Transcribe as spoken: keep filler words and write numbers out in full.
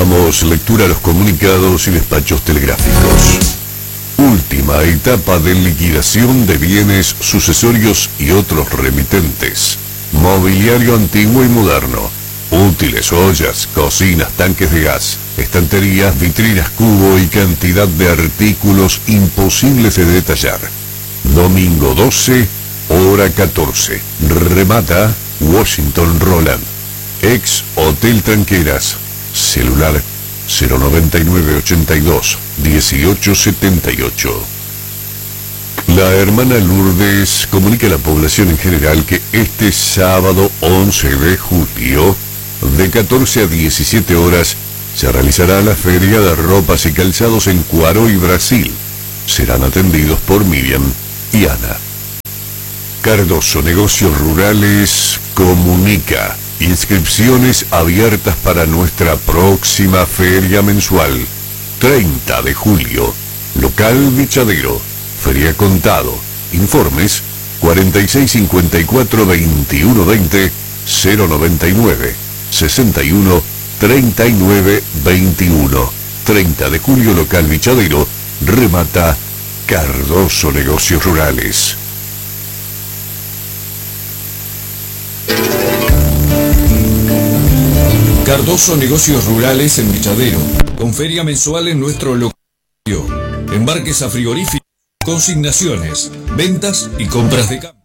Damos lectura a los comunicados y despachos telegráficos. Última etapa de liquidación de bienes sucesorios y otros remitentes. Mobiliario antiguo y moderno. Útiles, ollas, cocinas, tanques de gas, estanterías, vitrinas, cubo y cantidad de artículos imposibles de detallar. Domingo doce, hora catorce. Remata Washington Roland. Ex Hotel Tranqueras. Celular cero noventa y nueve ochenta y dos dieciocho setenta y ocho. La hermana Lourdes comunica a la población en general que este sábado once de julio, de catorce a diecisiete horas, se realizará la feria de ropas y calzados en Cuaroy, Brasil. Serán atendidos por Miriam y Ana. Cardoso Negocios Rurales comunica: inscripciones abiertas para nuestra próxima feria mensual, treinta de julio, local Bichadero, Feria Contado. Informes cuarenta y seis cincuenta y cuatro veintiuno veinte cero noventa y nueve sesenta y uno treinta y nueve veintiuno. treinta de julio, local Bichadero. Remata Cardoso Negocios Rurales. Cardoso Negocios Rurales en Bichadero, con feria mensual en nuestro local. Embarques a frigoríficos, consignaciones, ventas y compras de campo.